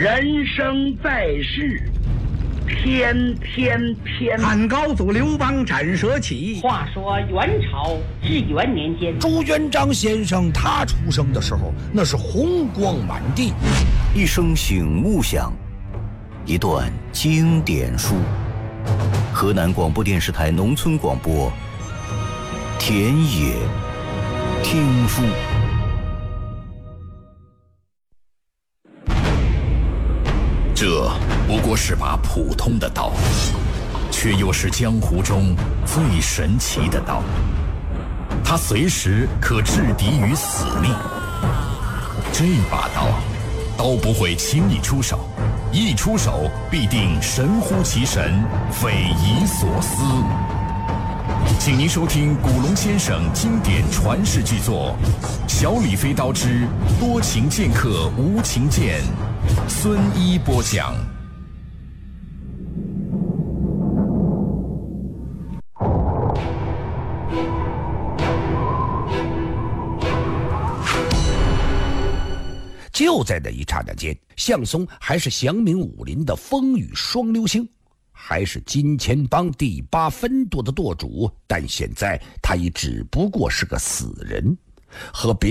人生在世，天天偏。 汉高祖刘邦斩蛇起。 话说元朝至元年间， 朱元璋先生他出生的时候，那是红光满地。 一声醒目响，一段经典书。河南广播电视台农村广播，田野听书。 这不过是把普通的刀，却又是江湖中最神奇的刀。它随时可置敌于死命。这把刀不会轻易出手，一出手必定神乎其神，匪夷所思。请您收听古龙先生经典传世巨作《小李飞刀之多情剑客无情剑》，孙一播讲。 就在那一刹那间，向松还是祥明武林的风雨双流星，还是金钱帮第8分舵的舵主，但现在他已只不过是个死人，和别